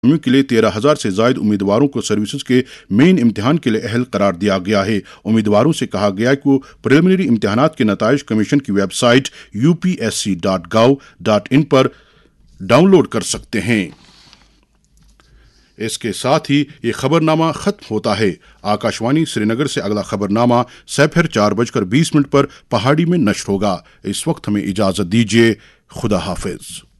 के लिए 13,000 से ज्यादा उम्मीदवारों को सर्विसेज के मेन इम्तिहान के लिए अहल करार दिया गया है। उम्मीदवारों से कहा गया कि वो प्रिलिमिनरी इम्तिहानात के नताइज कमीशन की वेबसाइट upsc.gov.in पर डाउनलोड कर सकते हैं। इसके साथ ही ये खबरनामा खत्म होता है। आकाशवाणी श्रीनगर से अगला खबरनामा सपहर 4:20 पर पहाड़ी में नश्र होगा। इस वक्त हमें इजाजत दीजिए। खुदा हाफिज।